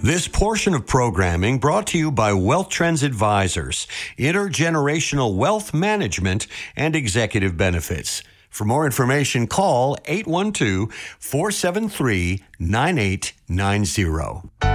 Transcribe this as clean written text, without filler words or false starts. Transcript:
This portion of programming brought to you by Wealth Trends Advisors, intergenerational wealth management and executive benefits. For more information, call 812-473-9890.